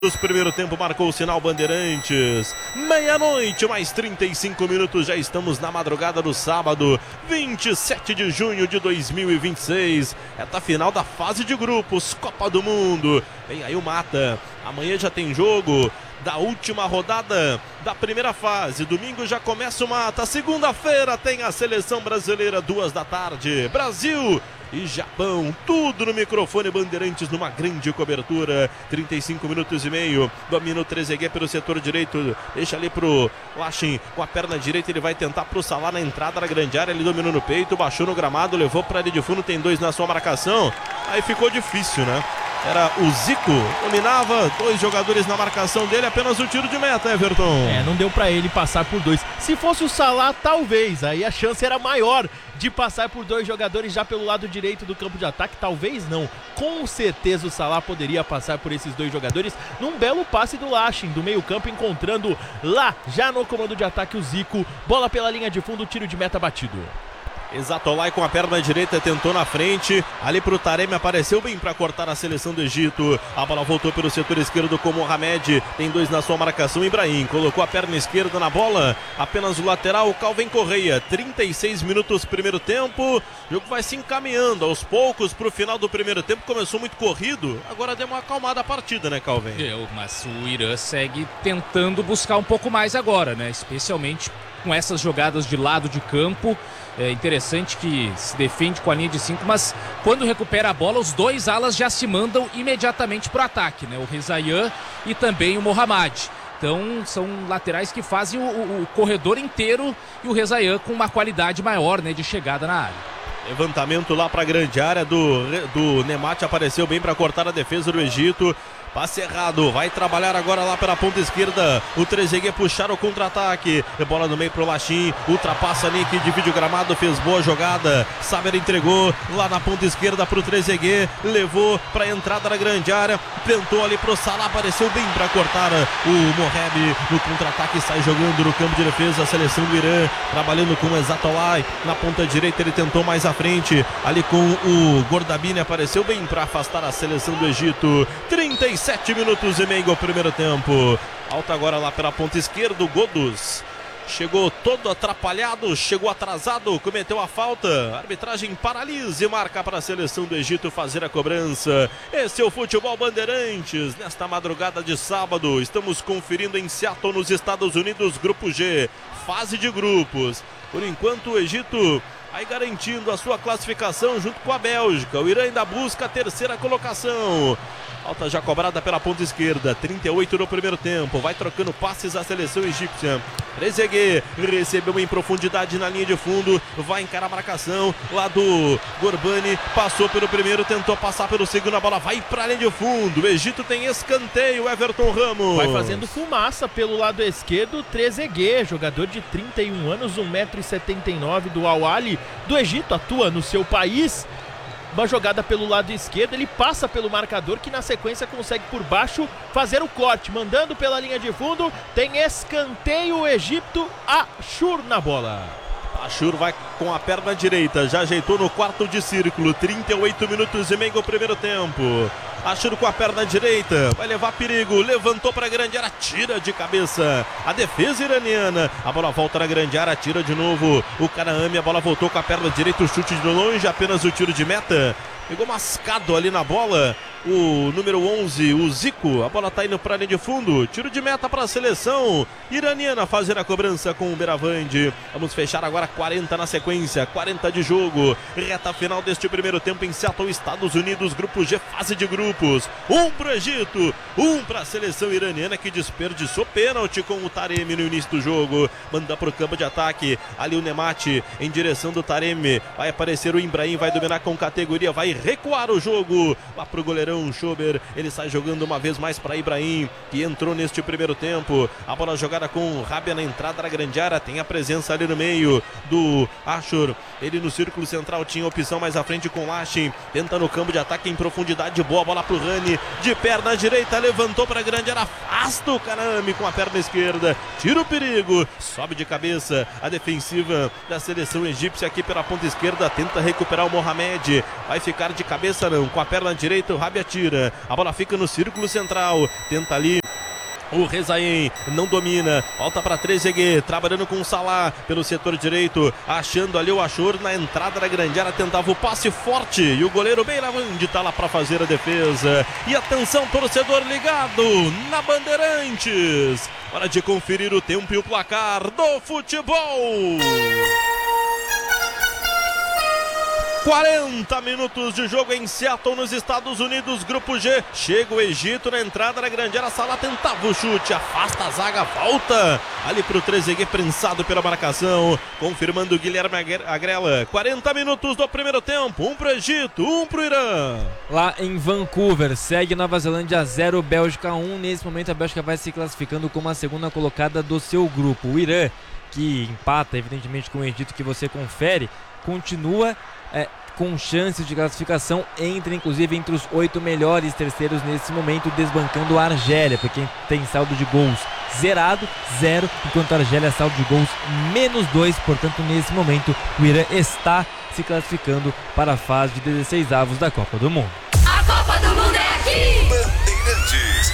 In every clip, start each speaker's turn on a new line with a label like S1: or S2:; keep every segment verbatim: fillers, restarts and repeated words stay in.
S1: O primeiro tempo marcou o sinal Bandeirantes. Meia-noite, mais trinta e cinco minutos. Já estamos na madrugada do sábado, vinte e sete de junho de dois mil e vinte e seis. Reta final da fase de grupos, Copa do Mundo. Vem aí o Mata. Amanhã já tem jogo da última rodada da primeira fase. Domingo já começa o Mata. Segunda-feira tem a seleção brasileira, duas da tarde. Brasil e Japão, tudo no microfone Bandeirantes numa grande cobertura. Trinta e cinco minutos e meio. Domina o Trezeguet pelo setor direito, deixa ali pro Lachin com a perna direita, ele vai tentar pro Salah na entrada da grande área, ele dominou no peito, baixou no gramado, levou pra área de fundo, tem dois na sua marcação, aí ficou difícil, né? Era o Zico, dominava, dois jogadores na marcação dele, apenas o tiro de meta, Everton.
S2: É, não deu pra ele passar por dois. Se fosse o Salah, talvez, aí a chance era maior de passar por dois jogadores já pelo lado direito do campo de ataque, talvez não. Com certeza o Salah poderia passar por esses dois jogadores num belo passe do Lachin, do meio campo, encontrando lá, já no comando de ataque, o Zico. Bola pela linha de fundo, tiro de meta batido.
S1: Exatolai com a perna direita tentou na frente, ali pro Taremi, apareceu bem para cortar a seleção do Egito. A bola voltou pelo setor esquerdo com Mohamed, tem dois na sua marcação. Ibrahim colocou a perna esquerda na bola, apenas o lateral, Calvin Correia. Trinta e seis minutos primeiro tempo, o jogo vai se encaminhando aos poucos pro final do primeiro tempo. Começou muito corrido, agora deu uma acalmada a partida, né, Calvin?
S3: É, mas o Irã segue tentando buscar um pouco mais agora, né, especialmente com essas jogadas de lado de campo. É interessante que se defende com a linha de cinco, mas quando recupera a bola, os dois alas já se mandam imediatamente para o ataque, né? O Rezaïan e também o Mohamed. Então são laterais que fazem o, o, o corredor inteiro, e o Rezaïan com uma qualidade maior, né, de chegada na área.
S1: Levantamento lá para a grande área do, do Nemati, apareceu bem para cortar a defesa do Egito. Passe errado, vai trabalhar agora lá pela ponta esquerda. O Trezeguet puxar o contra-ataque. Bola no meio pro Lachin. Ultrapassa ali que divide o gramado. Fez boa jogada. Saber entregou lá na ponta esquerda pro Trezeguet. Levou pra entrada da grande área. Tentou ali pro Salah. Apareceu bem pra cortar o Mohamed. No contra-ataque sai jogando no campo de defesa. A seleção do Irã trabalhando com o Exatolai. Na ponta direita ele tentou mais à frente. Ali com o Gordabini. Apareceu bem pra afastar a seleção do Egito. trinta e sete minutos e meio ao primeiro tempo. Alta agora lá pela ponta esquerda, o Godus chegou todo atrapalhado, chegou atrasado, cometeu a falta. A arbitragem paralisa e marca para a seleção do Egito fazer a cobrança. Esse é o Futebol Bandeirantes. Nesta madrugada de sábado, estamos conferindo em Seattle, nos Estados Unidos, Grupo G, fase de grupos. Por enquanto o Egito aí garantindo a sua classificação junto com a Bélgica. O Irã ainda busca a terceira colocação. Falta já cobrada pela ponta esquerda, trinta e oito no primeiro tempo. Vai trocando passes a seleção egípcia. Trezeguet recebeu em profundidade na linha de fundo. Vai encarar a marcação lá do Gorbani. Passou pelo primeiro, tentou passar pelo segundo. A bola vai para a linha de fundo. O Egito tem escanteio, Everton Ramos.
S2: Vai fazendo fumaça pelo lado esquerdo. Trezeguet, jogador de trinta e um anos, um metro e setenta e nove, do Al Ahly do Egito, atua no seu país. Uma jogada pelo lado esquerdo, ele passa pelo marcador, que na sequência consegue por baixo fazer o corte, mandando pela linha de fundo. Tem escanteio, o Egito. Ashur na bola.
S1: Ashur vai com a perna direita, já ajeitou no quarto de círculo. Trinta e oito minutos e meio do primeiro tempo. Ashur com a perna direita, vai levar perigo, levantou para a grande área, tira de cabeça a defesa iraniana. A bola volta na grande área, tira de novo o Karaami. A bola voltou com a perna direita, o chute de longe, apenas o tiro de meta. Pegou mascado ali na bola o número onze, o Zico. A bola tá indo para a linha de fundo. Tiro de meta para a seleção iraniana fazer a cobrança com o Beravandi. Vamos fechar agora quarenta na sequência, quarenta de jogo. Reta final deste primeiro tempo em Seattle, Estados Unidos, Grupo G, fase de grupos. Um pro Egito, um para a seleção iraniana, que desperdiçou pênalti com o Taremi no início do jogo. Manda pro campo de ataque. Ali o Nemati em direção do Taremi. Vai aparecer o Ibrahim, vai dominar com categoria, vai recuar o jogo. Lá pro goleirão Schober, ele sai jogando uma vez mais para Ibrahim, que entrou neste primeiro tempo. A bola jogada com Rabia na entrada da grande área, tem a presença ali no meio do Ashur. Ele no círculo central tinha opção mais à frente com Lachin, tenta no campo de ataque em profundidade, boa bola pro Rani, de perna direita, levantou para a grande área, afasta o Karaami com a perna esquerda, tira o perigo, sobe de cabeça a defensiva da seleção egípcia aqui pela ponta esquerda, tenta recuperar o Mohamed, vai ficar de cabeça não, com a perna direita o Rabia atira. A bola fica no círculo central. Tenta ali o Rezaim, não domina, volta para Trezeguet, trabalhando com o Salah pelo setor direito, achando ali o Achor na entrada da grande área, tentava o passe forte e o goleiro bem lavande tá lá para fazer a defesa. E atenção, torcedor ligado na Bandeirantes, hora de conferir o tempo e o placar do futebol. quarenta minutos de jogo em Seattle, nos Estados Unidos, grupo G. Chega o Egito na entrada da grande área. Salah tentava o chute, afasta a zaga, volta ali pro Trezeguet, prensado pela marcação, confirmando o Guilherme Agrela. quarenta minutos do primeiro tempo, um pro Egito, um pro Irã.
S4: Lá em Vancouver, segue Nova Zelândia zero, Bélgica um. Nesse momento a Bélgica vai se classificando como a segunda colocada do seu grupo. O Irã, que empata evidentemente com o Egito, que você confere, continua É, com chances de classificação, entra inclusive entre os oito melhores terceiros nesse momento, desbancando a Argélia, porque tem saldo de gols zerado, zero, enquanto a Argélia saldo de gols menos dois. Portanto, nesse momento o Irã está se classificando para a fase de dezesseis avos da Copa do Mundo.
S5: A Copa do Mundo é aqui! Bandeirantes.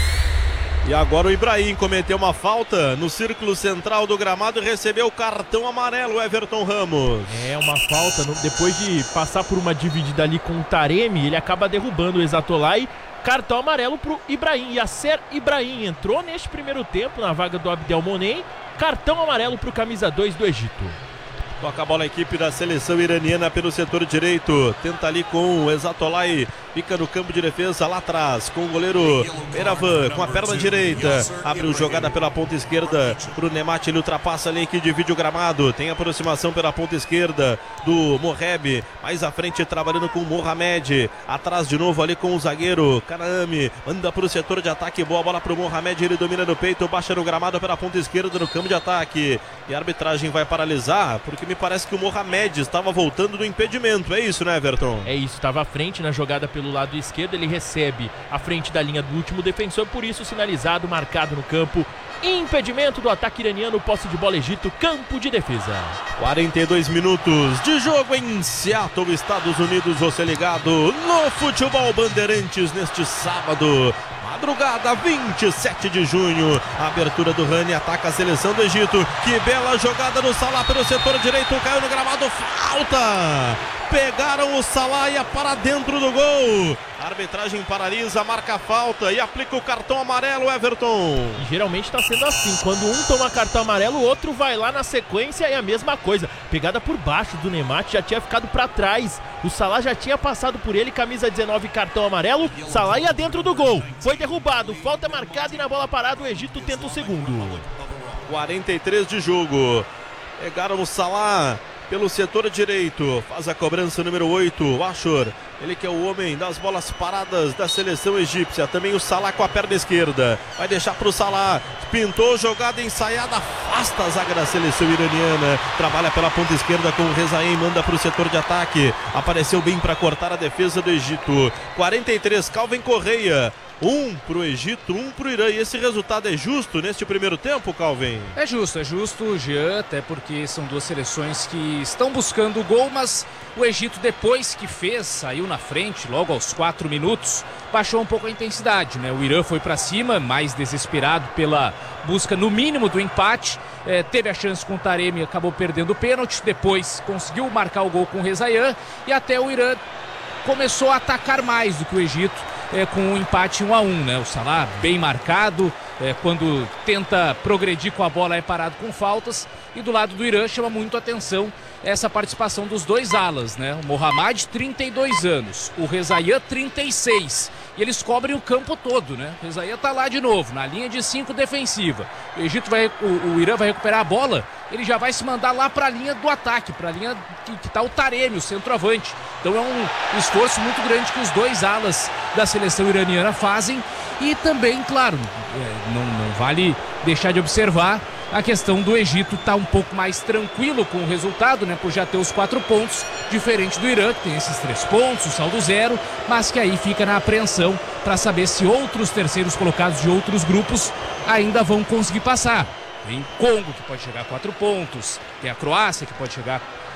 S1: E agora o Ibrahim cometeu uma falta no círculo central do gramado e recebeu o cartão amarelo, Everton Ramos.
S2: É uma falta, no, depois de passar por uma dividida ali com o Taremi, ele acaba derrubando o Exatolai. Cartão amarelo pro Ibrahim. Yasser Ibrahim entrou neste primeiro tempo na vaga do Abdelmonem. Cartão amarelo pro camisa dois do Egito.
S1: Toca a bola a equipe da seleção iraniana pelo setor direito. Tenta ali com o Exatolai. Fica no campo de defesa lá atrás com o goleiro Eravan com a perna direita. Abre jogada pela ponta esquerda pro Nemati. Ele ultrapassa ali que divide o gramado. Tem aproximação pela ponta esquerda do Morreb. Mais à frente trabalhando com o Mohamed. Atrás de novo ali com o zagueiro Kanaami. Manda pro setor de ataque. Boa bola pro Mohamed. Ele domina no peito. Baixa no gramado pela ponta esquerda no campo de ataque. E a arbitragem vai paralisar porque me parece que o Mohamed estava voltando do impedimento. É isso, né, Everton?
S2: É isso. Estava à frente na jogada pelo lado esquerdo, ele recebe à frente da linha do último defensor, por isso sinalizado, marcado no campo, impedimento do ataque iraniano, posse de bola Egito, campo de defesa.
S1: quarenta e dois minutos de jogo em Seattle, Estados Unidos, você ligado no Futebol Bandeirantes neste sábado. Madrugada, vinte e sete de junho, a abertura do Rani, ataca a seleção do Egito, que bela jogada do Salah pelo setor direito, caiu no gramado, falta! Pegaram o Salah e ia para dentro do gol. A arbitragem paralisa, marca a falta e aplica o cartão amarelo, Everton.
S2: E geralmente está sendo assim, quando um toma cartão amarelo, o outro vai lá na sequência e a mesma coisa. Pegada por baixo do Nemati, já tinha ficado para trás. O Salah já tinha passado por ele, camisa dezenove, cartão amarelo. Salah ia dentro do gol, foi derrubado, falta marcada e na bola parada o Egito tenta o segundo.
S1: quarenta e três de jogo. Pegaram o Salah pelo setor direito, faz a cobrança número oito, o Achor, ele que é o homem das bolas paradas da seleção egípcia, também o Salah com a perna esquerda, vai deixar para o Salah, pintou, jogada ensaiada, afasta a zaga da seleção iraniana, trabalha pela ponta esquerda com o Rezaim, manda para o setor de ataque, apareceu bem para cortar a defesa do Egito. Quarenta e três, Calvin Correia. Um pro Egito, um pro Irã. E esse resultado é justo neste primeiro tempo, Calvin?
S3: É justo, é justo, Jean, até porque são duas seleções que estão buscando o gol, mas o Egito, depois que fez, saiu na frente, logo aos quatro minutos, baixou um pouco a intensidade, né? O Irã foi para cima, mais desesperado pela busca, no mínimo, do empate. É, teve a chance com o Taremi, acabou perdendo o pênalti, depois conseguiu marcar o gol com o Rezaim e até o Irã começou a atacar mais do que o Egito. É, com um empate um a um, né? O Salah bem marcado, é, quando tenta progredir com a bola é parado com faltas, e do lado do Irã chama muito a atenção essa participação dos dois alas, né? O Mohamed, trinta e dois anos, o Rezaim, trinta e seis, e eles cobrem o campo todo, né? O Rezaim tá lá de novo, na linha de cinco defensiva. O Egito vai, o, o Irã vai recuperar a bola, ele já vai se mandar lá para a linha do ataque, para a linha que, que tá o Taremi, o centroavante. Então é um esforço muito grande que os dois alas da seleção iraniana fazem. E também, claro, é, não, não vale deixar de observar a questão do Egito estar tá um pouco mais tranquilo com o resultado, né, por já ter os quatro pontos, diferente do Irã, que tem esses três pontos, o saldo zero, mas que aí fica na apreensão para saber se outros terceiros colocados de outros grupos ainda vão conseguir passar. Tem Congo, que pode chegar a quatro pontos, tem a Croácia, que pode chegar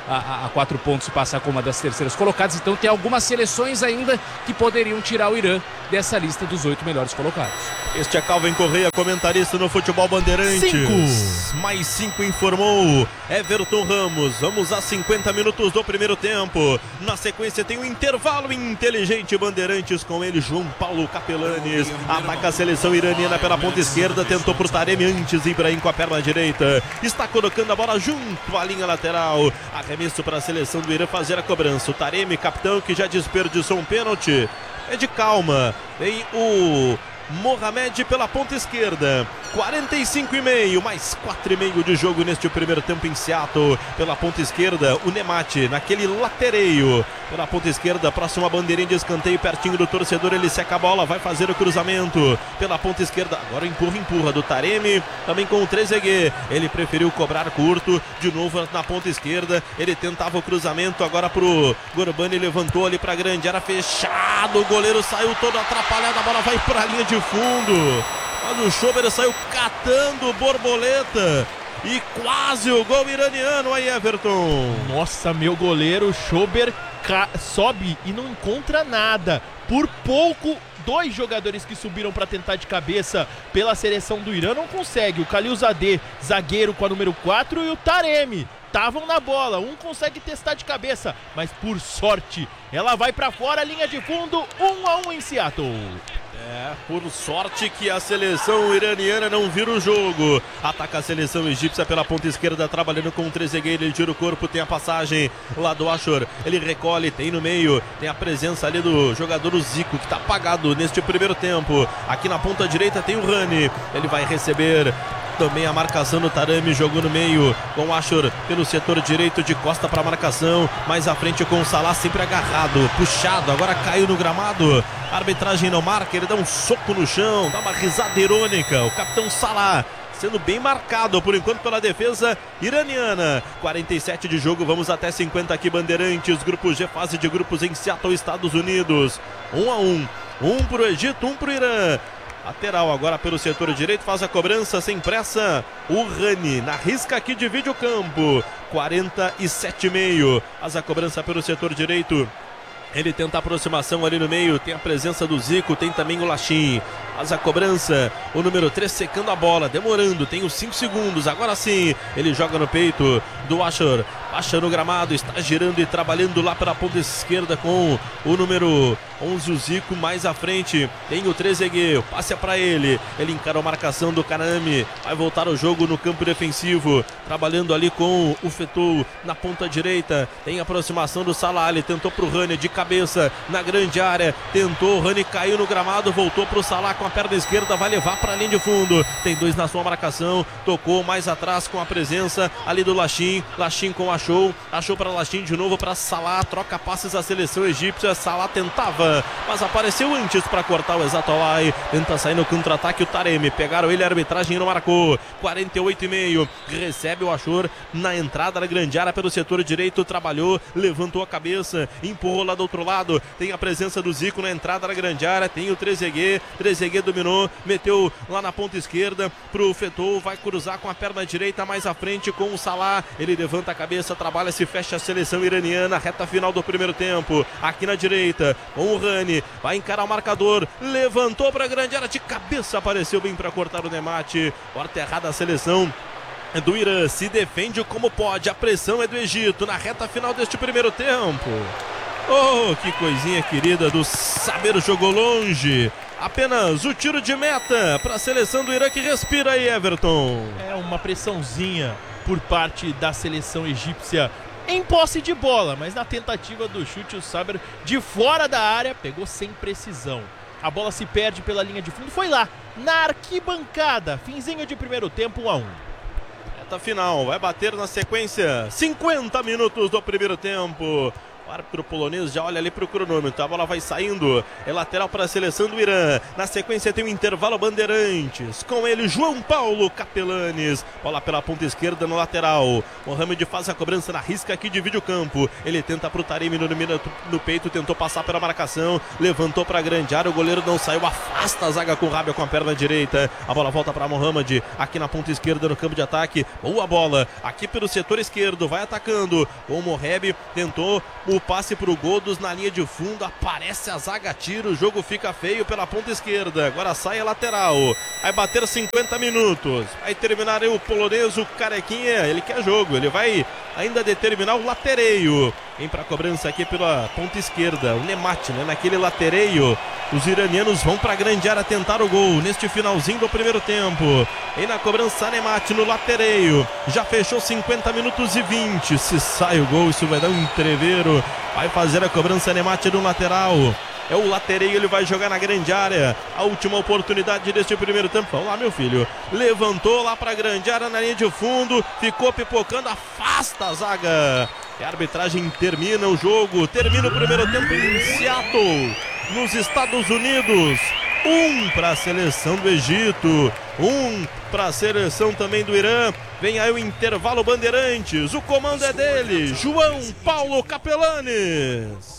S3: a, a quatro pontos e passar como uma das terceiras colocadas. Então tem algumas seleções ainda que poderiam tirar o Irã dessa lista dos oito melhores colocados.
S1: Este é Calvin Correia, comentarista no Futebol Bandeirantes.
S2: Cinco.
S1: Mais cinco informou Everton Ramos. Vamos a cinquenta minutos do primeiro tempo. Na sequência tem um intervalo inteligente. Bandeirantes com ele, João Paulo Capelanes. Ataca a seleção iraniana pela ponta esquerda. Tentou pro Taremi antes, Ibrahim com a perna direita. Está colocando a bola junto à linha lateral. Arremesso para a seleção do Irã fazer a cobrança. O Taremi, capitão, que já desperdiçou um pênalti. É de calma. Tem o Mohamed pela ponta esquerda. quarenta e cinco e meio, mais quatro e meio de jogo neste primeiro tempo em Seattle. Pela ponta esquerda, o Nemate naquele latereio. Pela ponta esquerda, próxima bandeirinha de escanteio, pertinho do torcedor, ele seca a bola, vai fazer o cruzamento. Pela ponta esquerda, agora empurra, empurra do Taremi, também com o Trezeguet. Ele preferiu cobrar curto, de novo na ponta esquerda. Ele tentava o cruzamento, agora pro Gorbani, levantou ali pra grande, era fechado, o goleiro saiu todo atrapalhado, a bola vai pra linha de fundo. Mas o Schober saiu catando borboleta. E quase o gol iraniano aí, Everton.
S2: Nossa, meu goleiro Schober sobe e não encontra nada. Por pouco, dois jogadores que subiram para tentar de cabeça pela seleção do Irã não conseguem. O Khalilzadeh, zagueiro com a número quatro, e o Taremi estavam na bola. Um consegue testar de cabeça, mas por sorte ela vai para fora, linha de fundo, um a um em Seattle.
S1: É, por sorte que a seleção iraniana não vira o jogo. Ataca a seleção egípcia pela ponta esquerda, trabalhando com o Trezeguet, ele tira o corpo, tem a passagem lá do Ashur, ele recolhe, tem no meio, tem a presença ali do jogador Zico, que está apagado neste primeiro tempo. Aqui na ponta direita tem o Rani, ele vai receber também a marcação do Taremi, jogou no meio com o Ashur pelo setor direito, de costa para a marcação, mais à frente com o Salah sempre agarrado, puxado, agora caiu no gramado. A arbitragem não marca, ele dá um soco no chão, dá uma risada irônica. O capitão Salah sendo bem marcado por enquanto pela defesa iraniana. quarenta e sete de jogo, vamos até cinquenta aqui, Bandeirantes, grupo G, fase de grupos em Seattle, Estados Unidos. Um a um, um pro Egito, um pro Irã. Lateral agora pelo setor direito, faz a cobrança sem pressa. O Rani na risca aqui, divide o campo. quarenta e sete e meio. Faz a cobrança pelo setor direito. Ele tenta a aproximação ali no meio, tem a presença do Zico, tem também o Lachin. Faz a cobrança, o número três secando a bola, demorando, tem os cinco segundos, agora sim, ele joga no peito do Ashur, baixa no gramado, está girando e trabalhando lá pela ponta esquerda com o número onze, o Zico, mais à frente, tem o Trezeguet, o passe é para ele, ele encara a marcação do Kanami, vai voltar o jogo no campo defensivo, trabalhando ali com o Fetou na ponta direita, tem a aproximação do Salah, ele tentou pro Rani de cabeça na grande área, tentou, o Rani caiu no gramado, voltou pro Salah com a perna esquerda, vai levar para a linha de fundo, tem dois na sua marcação, tocou mais atrás com a presença ali do Lachin, Lachin com a Achou, achou para Lachin de novo para Salah, troca passes a seleção egípcia, Salah tentava, mas apareceu antes para cortar o Exatolai, tenta sair no contra-ataque o Taremi, pegaram ele, a arbitragem não marcou. Quarenta e oito e meio, recebe o Ashur na entrada da grande área pelo setor direito, trabalhou, levantou a cabeça, empurrou lá do outro lado, tem a presença do Zico na entrada da grande área, tem o Trezeguet, Trezeguet dominou, meteu lá na ponta esquerda pro Fetou, vai cruzar com a perna direita mais à frente com o Salah, ele levanta a cabeça, trabalha, se fecha a seleção iraniana, reta final do primeiro tempo, aqui na direita, com o Rani, vai encarar o marcador, levantou para a grande área, de cabeça apareceu bem para cortar o Nemate, porta errada a seleção do Irã, se defende como pode, a pressão é do Egito, na reta final deste primeiro tempo. Oh, que coisinha querida do Saber, jogou longe, apenas o tiro de meta para a seleção do Irã que respira aí, Everton.
S2: É uma pressãozinha por parte da seleção egípcia em posse de bola, mas na tentativa do chute o Saber de fora da área pegou sem precisão. A bola se perde pela linha de fundo, foi lá na arquibancada, finzinho de primeiro tempo, um a um.
S1: Reta final, vai bater na sequência, cinquenta minutos do primeiro tempo. O árbitro polonês já olha ali pro cronômetro. A bola vai saindo. É lateral para a seleção do Irã. Na sequência tem o intervalo Bandeirantes. Com ele, João Paulo Capelanes. Bola pela ponta esquerda no lateral. Mohamed faz a cobrança na risca aqui, divide o campo. Ele tenta pro Taremi no, no, no peito. Tentou passar pela marcação. Levantou para a grande área. O goleiro não saiu. Afasta a zaga com Rábia com a perna direita. A bola volta para Mohamed. Aqui na ponta esquerda no campo de ataque. Boa bola. Aqui pelo setor esquerdo. Vai atacando. O Moheb tentou o passe pro Godos na linha de fundo. Aparece a zaga, tira. O jogo fica feio pela ponta esquerda. Agora sai a lateral. Vai bater cinquenta minutos. Vai terminar aí o polonês, o Carequinha. Ele quer jogo. Ele vai ainda determinar o latereio. Vem pra cobrança aqui pela ponta esquerda. O Nemati, né? Naquele latereio. Os iranianos vão pra grande área tentar o gol neste finalzinho do primeiro tempo. E na cobrança, Nemati no latereio. Já fechou cinquenta minutos e vinte. Se sai o gol, isso vai dar um entreveiro. Vai fazer a cobrança, Nemati no lateral. É o latereio, ele vai jogar na grande área. A última oportunidade deste primeiro tempo. Vamos lá, meu filho. Levantou lá pra grande área na linha de fundo. Ficou pipocando, afasta a zaga. E a arbitragem termina o jogo. Termina o primeiro tempo em Seattle, nos Estados Unidos. Um para a seleção do Egito, um para a seleção também do Irã. Vem aí o intervalo Bandeirantes. O comando é dele, João Paulo Capelanes.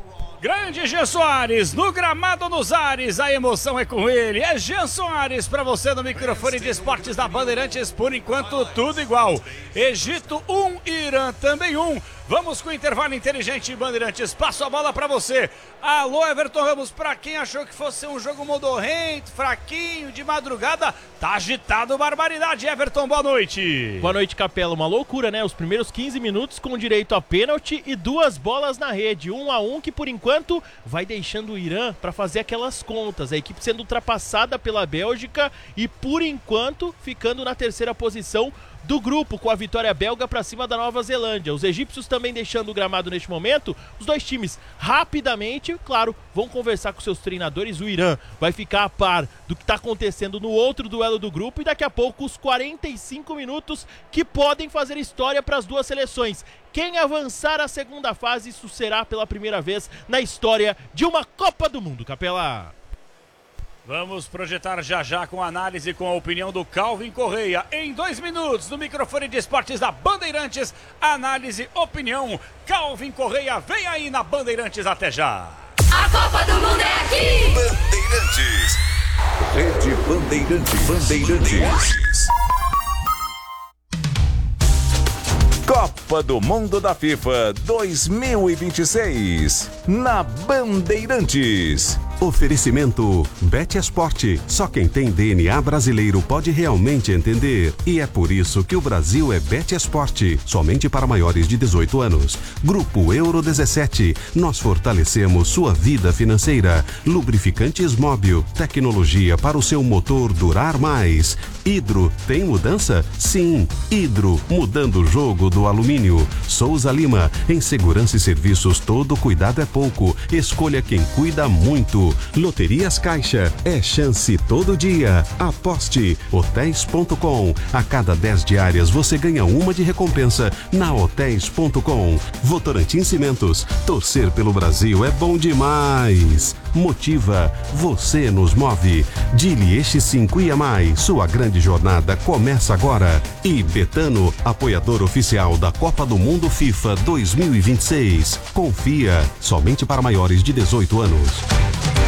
S6: Grande Jean Soares, no gramado nos ares, a emoção é com ele. É Jean Soares para você no microfone de esportes da Bandeirantes. Por enquanto, tudo igual. Egito um, Irã também um. Vamos com o intervalo inteligente, Bandeirantes. Passo a bola para você. Alô, Everton Ramos. Para quem achou que fosse um jogo modorrento, fraquinho, de madrugada, tá agitado, barbaridade. Everton, boa noite.
S2: Boa noite, Capela. Uma loucura, né? Os primeiros quinze minutos com direito a pênalti e duas bolas na rede. Um a um que, por enquanto, vai deixando o Irã para fazer aquelas contas. A equipe sendo ultrapassada pela Bélgica e, por enquanto, ficando na terceira posição do grupo, com a vitória belga para cima da Nova Zelândia. Os egípcios também deixando o gramado neste momento. Os dois times rapidamente, claro, vão conversar com seus treinadores. O Irã vai ficar a par do que está acontecendo no outro duelo do grupo e daqui a pouco os quarenta e cinco minutos que podem fazer história para as duas seleções. Quem avançar a segunda fase, isso será pela primeira vez na história de uma Copa do Mundo, Capela.
S6: Vamos projetar já já com a análise, com a opinião do Calvin Correia. Em dois minutos, no microfone de esportes da Bandeirantes, análise, opinião. Calvin Correia, vem aí na Bandeirantes, até já.
S5: A Copa do Mundo é aqui.
S7: Bandeirantes. Rede Bandeirantes. Bandeirantes. Copa do Mundo da FIFA dois mil e vinte e seis, na Bandeirantes.
S8: Oferecimento Bet Esporte. Só quem tem D N A brasileiro pode realmente entender. E é por isso que o Brasil é Bet Esporte, somente para maiores de dezoito anos. Grupo Euro dezessete. Nós fortalecemos sua vida financeira. Lubrificantes Móbil. Tecnologia para o seu motor durar mais. Hidro. Tem mudança? Sim. Hidro. Mudando o jogo do alumínio. Souza Lima. Em segurança e serviços, todo cuidado é pouco. Escolha quem cuida muito. Loterias Caixa, é chance todo dia. Aposte. Hotéis ponto com. A cada dez diárias você ganha uma de recompensa na Hotéis ponto com. Votorantim Cimentos, torcer pelo Brasil é bom demais. Motiva, você nos move. Dili Eixo cinco I A Mais, sua grande jornada começa agora. E Betano, apoiador oficial da Copa do Mundo FIFA dois mil e vinte e seis. Confia, somente para maiores de dezoito anos.